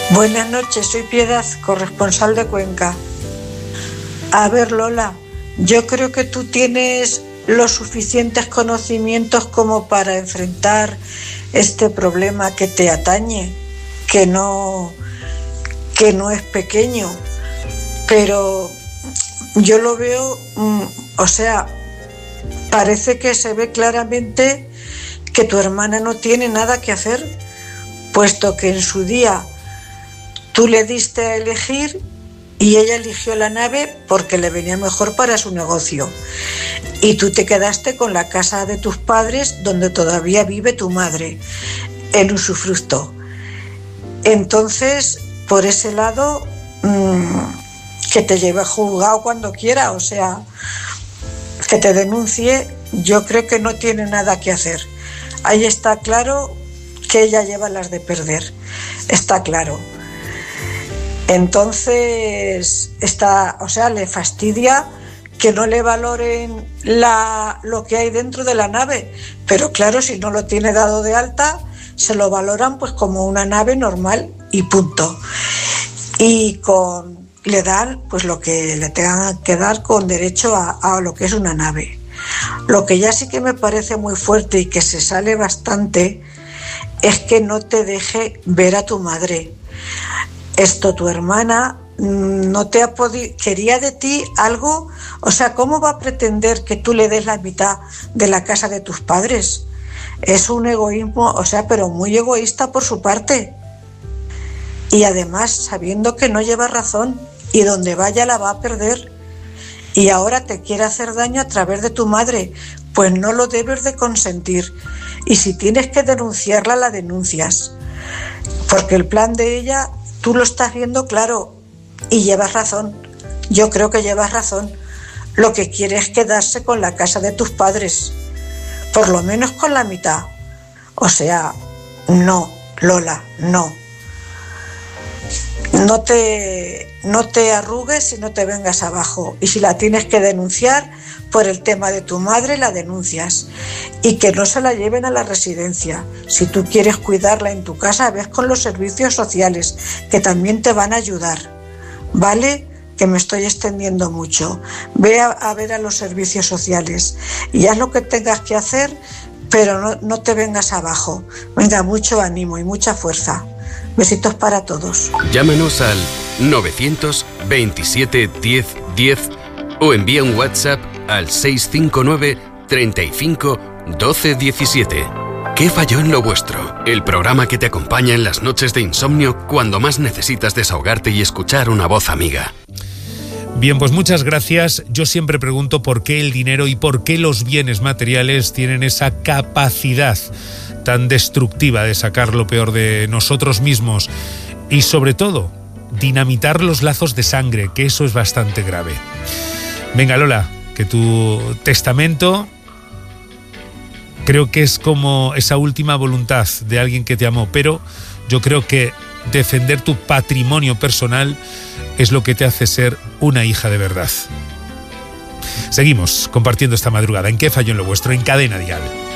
Buenas noches, soy Piedad, corresponsal de Cuenca. A ver, Lola, yo creo que tú tienes los suficientes conocimientos como para enfrentar este problema que te atañe, que no es pequeño, pero yo lo veo, parece que se ve claramente que tu hermana no tiene nada que hacer, puesto que en su día tú le diste a elegir y ella eligió la nave porque le venía mejor para su negocio. Y tú te quedaste con la casa de tus padres donde todavía vive tu madre, en usufructo. Entonces, por ese lado, que te lleve a juzgado cuando quiera, o sea, que te denuncie, yo creo que no tiene nada que hacer. Ahí está claro que ella lleva las de perder, está claro. Entonces, le fastidia que no le valoren lo que hay dentro de la nave, pero claro, si no lo tiene dado de alta, se lo valoran pues como una nave normal y punto. Y le dan pues lo que le tengan que dar con derecho a lo que es una nave. Lo que ya sí que me parece muy fuerte y que se sale bastante es que no te deje ver a tu madre. Tu hermana no te ha podido, quería de ti algo, o sea, ¿cómo va a pretender que tú le des la mitad de la casa de tus padres? Es un egoísmo, pero muy egoísta por su parte. Y además sabiendo que no lleva razón y donde vaya la va a perder. Y ahora te quiere hacer daño a través de tu madre, pues no lo debes de consentir. Y si tienes que denunciarla, la denuncias. Porque el plan de ella, tú lo estás viendo claro y llevas razón. Yo creo que llevas razón. Lo que quiere es quedarse con la casa de tus padres, por lo menos con la mitad. No, Lola, no. No te arrugues y no te vengas abajo. Y si la tienes que denunciar por el tema de tu madre, la denuncias. Y que no se la lleven a la residencia. Si tú quieres cuidarla en tu casa, ves con los servicios sociales, que también te van a ayudar. ¿Vale? Que me estoy extendiendo mucho. Ve a ver a los servicios sociales y haz lo que tengas que hacer, pero no te vengas abajo. Venga, mucho ánimo y mucha fuerza. Besitos para todos. Llámanos al 927 10 10 o envía un WhatsApp al 659 35 12 17. ¿Qué falló en lo vuestro? El programa que te acompaña en las noches de insomnio cuando más necesitas desahogarte y escuchar una voz amiga. Bien, pues muchas gracias. Yo siempre pregunto por qué el dinero y por qué los bienes materiales tienen esa capacidad tan destructiva de sacar lo peor de nosotros mismos y, sobre todo, dinamitar los lazos de sangre, que eso es bastante grave. Venga, Lola, que tu testamento creo que es como esa última voluntad de alguien que te amó, pero yo creo que defender tu patrimonio personal es lo que te hace ser una hija de verdad. Seguimos compartiendo esta madrugada en ¿Qué falló en lo vuestro? En Cadena Dial.